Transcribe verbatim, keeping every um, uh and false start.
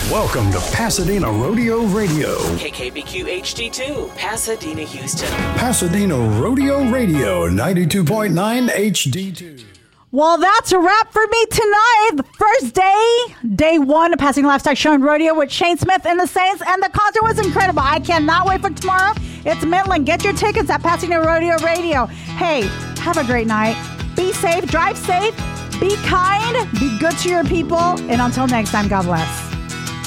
Welcome to Pasadena Rodeo Radio. K K B Q H D two, Pasadena, Houston. Pasadena Rodeo Radio, ninety-two point nine H D two. Well, that's a wrap for me tonight. The first day, day one of Pasadena Livestock Show and Rodeo with Shane Smith and the Saints, and the concert was incredible. I cannot wait for tomorrow. It's Midland. Get your tickets at Pasadena Rodeo Radio. Hey, have a great night. Be safe, drive safe, be kind, be good to your people, and until next time, God bless.